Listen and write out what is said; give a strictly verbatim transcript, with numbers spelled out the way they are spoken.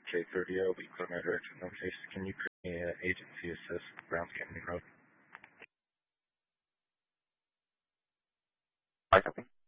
K thirty, will be clear my direction. Northeast. Can you create me uh, agency assist, Browns Canyon Road? I copy.